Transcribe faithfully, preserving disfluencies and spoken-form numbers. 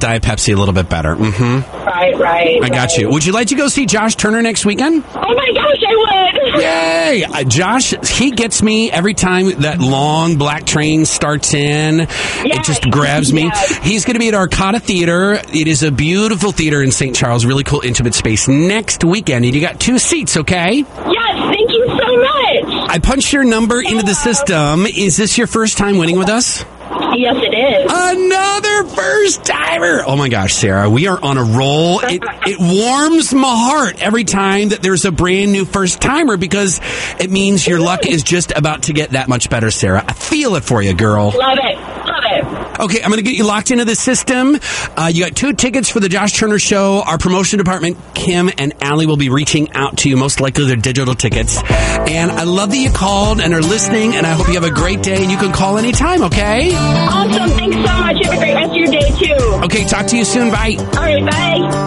Diet Pepsi a little bit better. Mm-hmm. Right, right. I got right. you. Would you like to go see Josh Turner next weekend? Oh my gosh, I would. Yay! Uh, Josh, he gets me every time that long black train starts in. Yes. It just grabs me. Yes. He's going to be at Arcata Theater. It is a beautiful theater in Saint Charles. Really cool, intimate space next weekend. And you got two seats, okay? Yes, thank you so much. I punched your number into the system. Is this your first time winning with us? Yes, it is. Another first timer. Oh my gosh, Sarah, we are on a roll. It, it warms my heart every time that there's a brand new first timer because it means your luck is just about to get that much better, Sarah. I feel it for you, girl. Love it. Love it. Okay, I'm going to get you locked into the system. Uh, you got two tickets for the Josh Turner Show. Our promotion department, Kim and Allie, will be reaching out to you. Most likely they're digital tickets. And I love that you called and are listening, and I hope you have a great day, and you can call anytime, okay? Awesome. Thanks so much. You have a great rest of your day, too. Okay, talk to you soon. Bye. All right, bye.